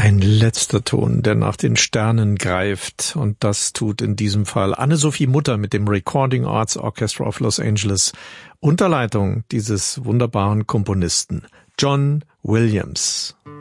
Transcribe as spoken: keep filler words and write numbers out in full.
Ein letzter Ton, der nach den Sternen greift, und das tut in diesem Fall Anne-Sophie Mutter mit dem Recording Arts Orchestra of Los Angeles unter Leitung dieses wunderbaren Komponisten John Williams.